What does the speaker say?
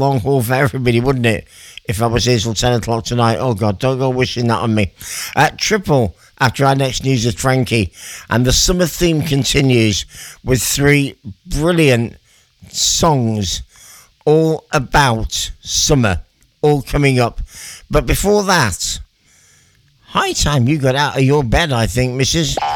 long haul for everybody, wouldn't it? If I was here till 10 o'clock tonight. Oh, God, don't go wishing that on me. Triple after our next news is Frankie. And the summer theme continues with 3 brilliant songs all about summer, all coming up. But before that, high time you got out of your bed, I think, Mrs.